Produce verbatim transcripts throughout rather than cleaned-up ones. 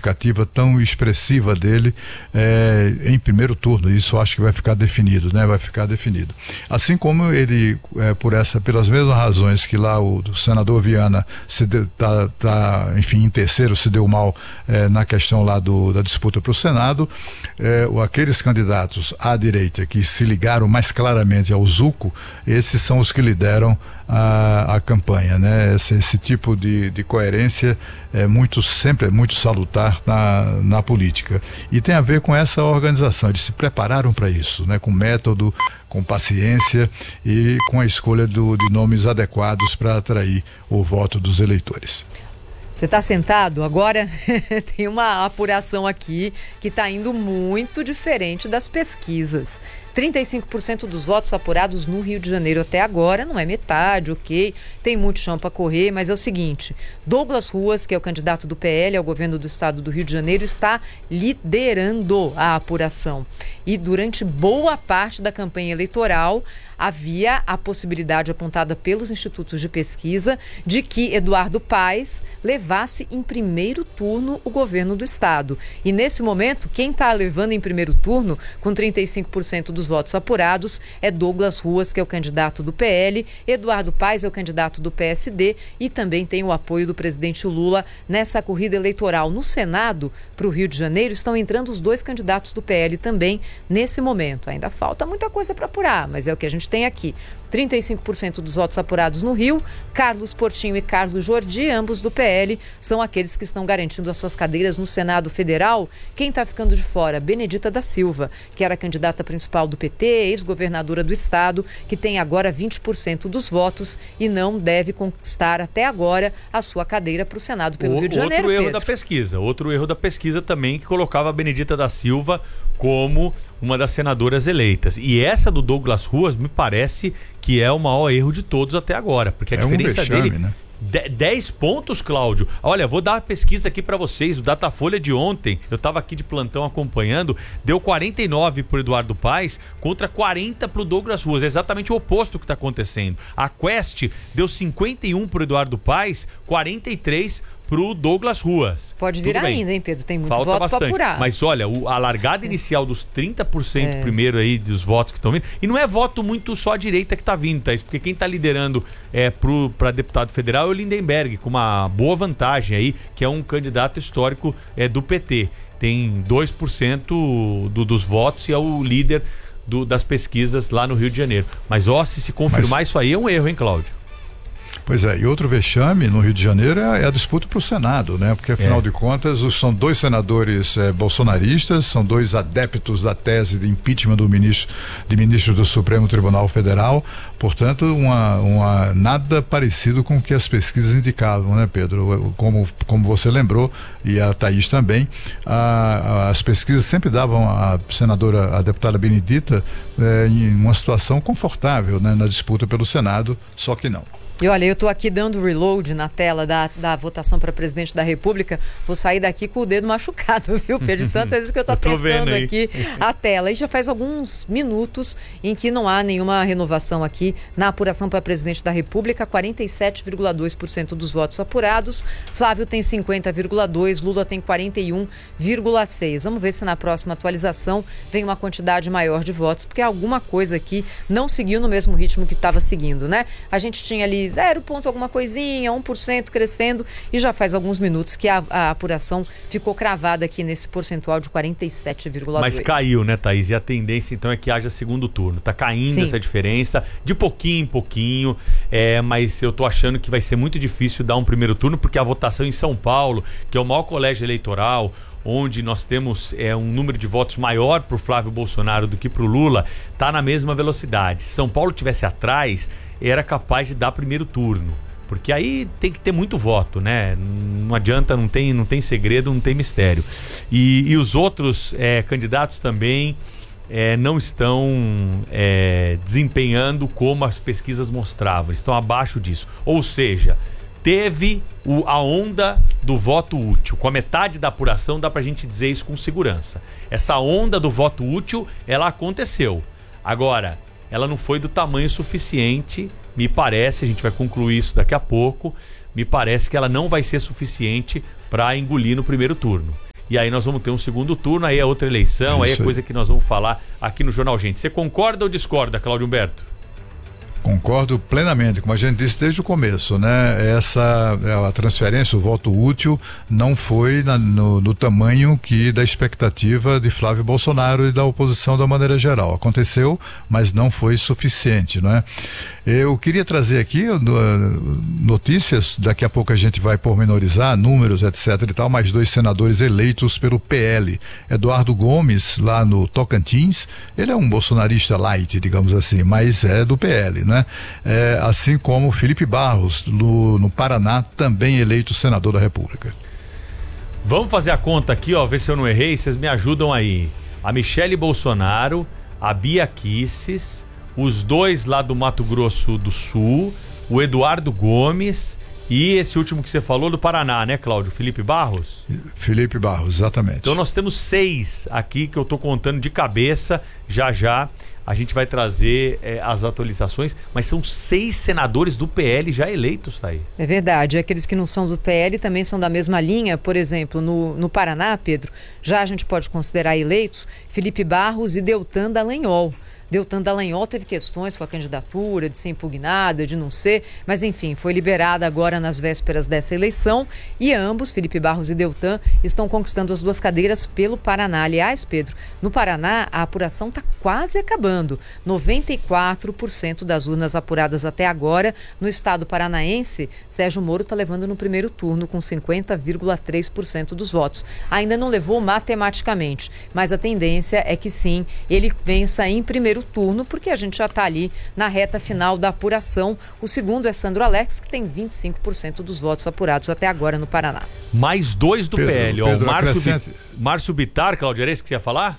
significativa, tão expressiva dele é, em primeiro turno. Isso acho que vai ficar definido, né? Vai ficar definido. Assim como ele, é, por essa, pelas mesmas razões que lá o, o senador Viana se deu, tá, tá, enfim, em terceiro se deu mal é, na questão lá do, da disputa para o Senado, é, aqueles candidatos à direita que se ligaram mais claramente ao Zucco, esses são os que lideram a, a campanha, né? Esse, esse tipo de, de coerência é muito, sempre é muito salutar na, na política. E tem a ver com essa organização, eles se prepararam para isso, né? Com método, com paciência e com a escolha do, de nomes adequados para atrair o voto dos eleitores. Você está sentado? Agora tem uma apuração aqui que está indo muito diferente das pesquisas. trinta e cinco por cento dos votos apurados no Rio de Janeiro até agora, não é metade, ok, tem muito chão para correr, mas é o seguinte, Douglas Ruas, que é o candidato do P L ao governo do estado do Rio de Janeiro, está liderando a apuração. E durante boa parte da campanha eleitoral, havia a possibilidade apontada pelos institutos de pesquisa de que Eduardo Paes levasse em primeiro turno o governo do estado. E nesse momento, quem está levando em primeiro turno, com trinta e cinco por cento dos votos apurados, é Douglas Ruas, que é o candidato do P L, Eduardo Paes é o candidato do P S D e também tem o apoio do presidente Lula nessa corrida eleitoral. No Senado, para o Rio de Janeiro, estão entrando os dois candidatos do P L também nesse momento. Ainda falta muita coisa para apurar, mas é o que a gente tem aqui. trinta e cinco por cento dos votos apurados no Rio, Carlos Portinho e Carlos Jordi, ambos do P L, são aqueles que estão garantindo as suas cadeiras no Senado Federal. Quem está ficando de fora? Benedita da Silva, que era a candidata principal do P T, ex-governadora do estado, que tem agora vinte por cento dos votos e não deve conquistar até agora a sua cadeira para o Senado pelo o, Rio de Janeiro. Outro erro Pedro. da pesquisa, outro erro da pesquisa também que colocava a Benedita da Silva como uma das senadoras eleitas. E essa do Douglas Ruas me parece que é o maior erro de todos até agora, porque a é diferença um vexame, dele... Né? dez pontos, Cláudio. Olha, vou dar uma pesquisa aqui para vocês. O Datafolha de ontem, eu estava aqui de plantão acompanhando, deu quarenta e nove pro Eduardo Paes contra quarenta pro Douglas Ruas. É exatamente o oposto que está acontecendo. A Quest deu cinquenta e um pro Eduardo Paes, quarenta e três pro Douglas Ruas. Pode vir ainda, hein, Pedro? Tem muito Falta voto bastante. para apurar. Mas olha, o, a largada inicial dos trinta por cento é. primeiro aí dos votos que estão vindo, e não é voto muito só à direita que está vindo, tá? Porque quem está liderando é, para deputado federal é o Lindenberg, com uma boa vantagem aí, que é um candidato histórico é, do P T. Tem dois por cento do, dos votos e é o líder do, das pesquisas lá no Rio de Janeiro. Mas ó, se se confirmar Mas... isso aí é um erro, hein, Cláudio? Pois é, e outro vexame no Rio de Janeiro é a disputa para o Senado, né? Porque afinal é. de contas são dois senadores é, bolsonaristas, são dois adeptos da tese de impeachment do ministro, de ministro do Supremo Tribunal Federal, portanto uma, uma, nada parecido com o que as pesquisas indicavam, né, Pedro? Como, como você lembrou, e a Thaís também, a, a, as pesquisas sempre davam a senadora, a deputada Benedita, é, em uma situação confortável, né, na disputa pelo Senado, só que não. E olha, eu estou aqui dando reload na tela da, da votação para presidente da República. Vou sair daqui com o dedo machucado, viu, Pedro? Tantas vezes que eu estou apertando aqui a tela. E já faz alguns minutos em que não há nenhuma renovação aqui na apuração para presidente da República. quarenta e sete vírgula dois por cento dos votos apurados. Flávio tem cinquenta vírgula dois por cento, Lula tem quarenta e um vírgula seis por cento. Vamos ver se na próxima atualização vem uma quantidade maior de votos, porque alguma coisa aqui não seguiu no mesmo ritmo que estava seguindo, né? A gente tinha ali zero ponto alguma coisinha, um por cento crescendo, e já faz alguns minutos que a, a apuração ficou cravada aqui nesse percentual de quarenta e sete vírgula dois por cento. Mas caiu, né, Thaís? E a tendência então é que haja segundo turno. Tá caindo Sim. essa diferença, de pouquinho em pouquinho, é, mas eu tô achando que vai ser muito difícil dar um primeiro turno, porque a votação em São Paulo, que é o maior colégio eleitoral, onde nós temos é, um número de votos maior para o Flávio Bolsonaro do que para o Lula, tá na mesma velocidade. Se São Paulo tivesse atrás, era capaz de dar primeiro turno, porque aí tem que ter muito voto, né? Não adianta, não tem, não tem segredo, não tem mistério. E, e os outros é, candidatos também é, não estão é, desempenhando como as pesquisas mostravam, estão abaixo disso. Ou seja, teve o, a onda do voto útil. Com a metade da apuração dá pra gente dizer isso com segurança. Essa onda do voto útil, ela aconteceu. Agora, ela não foi do tamanho suficiente, me parece, a gente vai concluir isso daqui a pouco, me parece que ela não vai ser suficiente para engolir no primeiro turno. e aí nós vamos ter um segundo turno, aí é outra eleição, é aí é coisa aí que nós vamos falar aqui no Jornal Gente. Você concorda ou discorda, Cláudio Humberto? Concordo plenamente, como a gente disse desde o começo, né? Essa a transferência, o voto útil, não foi na, no, no tamanho que da expectativa de Flávio Bolsonaro e da oposição da maneira geral. Aconteceu, mas não foi suficiente, né? Eu queria trazer aqui notícias, daqui a pouco a gente vai pormenorizar, números, etc e tal, mais dois senadores eleitos pelo P L. Eduardo Gomes, lá no Tocantins, ele é um bolsonarista light, digamos assim, mas é do P L, né? É, assim como Felipe Barros, no, no Paraná, também eleito senador da República. Vamos fazer a conta aqui, ó, ver se eu não errei, vocês me ajudam aí. A Michele Bolsonaro, a Bia Kicis, os dois lá do Mato Grosso do Sul, o Eduardo Gomes e esse último que você falou do Paraná, né, Cláudio? Felipe Barros? Felipe Barros, exatamente. Então nós temos seis aqui que eu tô contando de cabeça, já já a gente vai trazer é, as atualizações, mas são seis senadores do P L já eleitos, Thaís. É verdade, aqueles que não são do P L também são da mesma linha. Por exemplo, no, no Paraná, Pedro, já a gente pode considerar eleitos Felipe Barros e Deltan Dallagnol. Deltan Dallagnol teve questões com a candidatura, de ser impugnada, de não ser, mas enfim, foi liberada agora nas vésperas dessa eleição e ambos, Felipe Barros e Deltan, estão conquistando as duas cadeiras pelo Paraná. Aliás, Pedro, no Paraná a apuração está quase acabando. noventa e quatro por cento das urnas apuradas até agora. No estado paranaense, Sérgio Moro está levando no primeiro turno com cinquenta vírgula três por cento dos votos. Ainda não levou matematicamente, mas a tendência é que sim, ele vença em primeiro turno, porque a gente já está ali na reta final da apuração. O segundo é Sandro Alex, que tem vinte e cinco por cento dos votos apurados até agora no Paraná. Mais dois do Pedro, P L, ó, Pedro, o Márcio, acrescente... Bi... Márcio Bittar, Cláudio, era esse que você ia falar?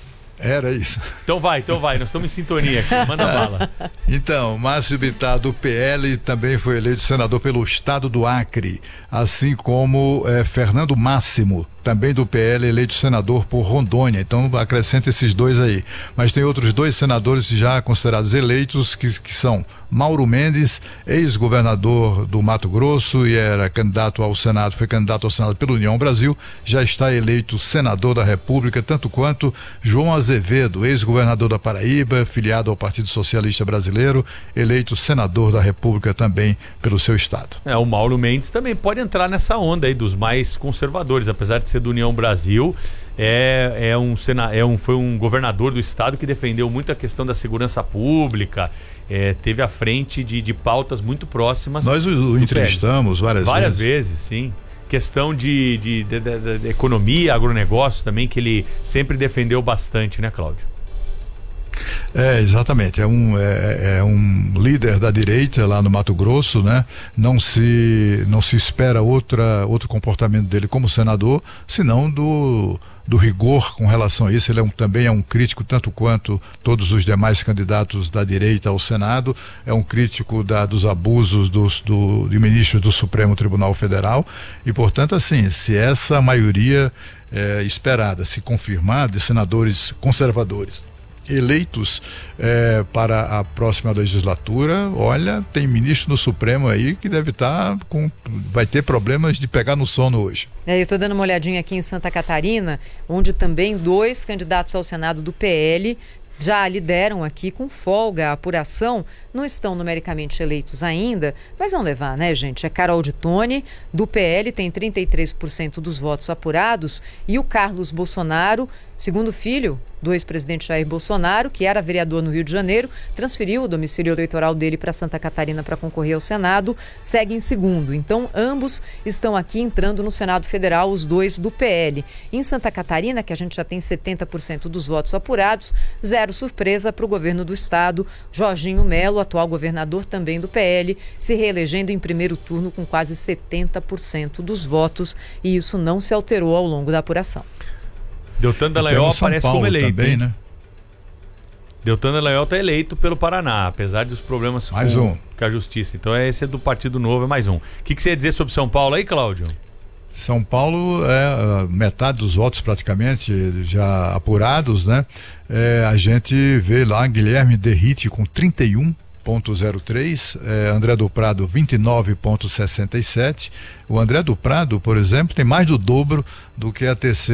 Era isso. Então vai, então vai, nós estamos em sintonia aqui, manda bala. Então, Márcio Bittar do P L também foi eleito senador pelo estado do Acre, assim como eh, Fernando Máximo, também do P L, eleito senador por Rondônia. Então acrescenta esses dois aí. Mas tem outros dois senadores já considerados eleitos, que, que são Mauro Mendes, ex-governador do Mato Grosso e era candidato ao Senado, foi candidato ao Senado pela União Brasil, já está eleito senador da República, tanto quanto João Azevedo, ex-governador da Paraíba, filiado ao Partido Socialista Brasileiro, eleito senador da República também pelo seu estado. É, o Mauro Mendes também pode entrar nessa onda aí dos mais conservadores, apesar de ser do União Brasil. É, é um, é um, foi um governador do estado que defendeu muito a questão da segurança pública, é, teve à frente de, de pautas muito próximas. Nós o, o entrevistamos várias, várias vezes. vezes, sim. Questão de, de, de, de, de economia, agronegócio também, que ele sempre defendeu bastante, né, Cláudio? É, exatamente, é um, é, é um líder da direita lá no Mato Grosso, né? Não se, não se espera outra, outro comportamento dele como senador, senão do, do rigor com relação a isso. Ele é um, também é um crítico, tanto quanto todos os demais candidatos da direita ao Senado, é um crítico da, dos abusos dos, do, de ministros do Supremo Tribunal Federal e, portanto, assim, se essa maioria é, esperada se confirmar de senadores conservadores eleitos eh, para a próxima legislatura, olha, tem ministro no Supremo aí que deve estar tá com, vai ter problemas de pegar no sono hoje. É, eu estou dando uma olhadinha aqui em Santa Catarina, onde também dois candidatos ao Senado do P L já lideram aqui com folga a apuração, não estão numericamente eleitos ainda, mas vão levar, né, gente? É Carol de Tone, do P L, tem trinta e três por cento dos votos apurados, e o Carlos Bolsonaro, segundo filho do ex-presidente Jair Bolsonaro, que era vereador no Rio de Janeiro, transferiu o domicílio eleitoral dele para Santa Catarina para concorrer ao Senado, segue em segundo. Então, ambos estão aqui entrando no Senado Federal, os dois do P L. Em Santa Catarina, que a gente já tem setenta por cento dos votos apurados, zero surpresa para o governo do estado. Jorginho Melo, atual governador também do P L, se reelegendo em primeiro turno com quase setenta por cento dos votos, e isso não se alterou ao longo da apuração. Deltan Dallagnol aparece como eleito. Também, né? Deltan Dallagnol está eleito pelo Paraná, apesar dos problemas mais com, um. com a justiça. Então esse é do Partido Novo, é mais um. O que, que você ia dizer sobre São Paulo aí, Cláudio? São Paulo é metade dos votos praticamente já apurados, né? É, a gente vê lá Guilherme Derrite com trinta e um vírgula zero três, é, André do Prado vinte e nove vírgula sessenta e sete. O André do Prado, por exemplo, tem mais do dobro do que a T C